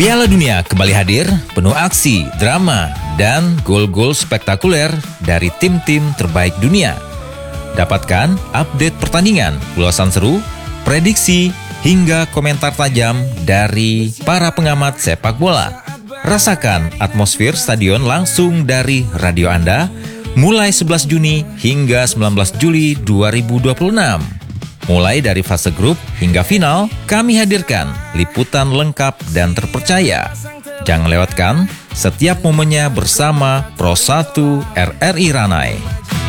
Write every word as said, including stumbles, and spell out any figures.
Piala Dunia kembali hadir, penuh aksi, drama, dan gol-gol spektakuler dari tim-tim terbaik dunia. Dapatkan update pertandingan, ulasan seru, prediksi, hingga komentar tajam dari para pengamat sepak bola. Rasakan atmosfer stadion langsung dari radio Anda, mulai sebelas Juni hingga sembilan belas Juli dua ribu dua puluh enam. Mulai dari fase grup hingga final, kami hadirkan liputan lengkap dan terpercaya. Jangan lewatkan setiap momennya bersama Pro satu R R I Ranai.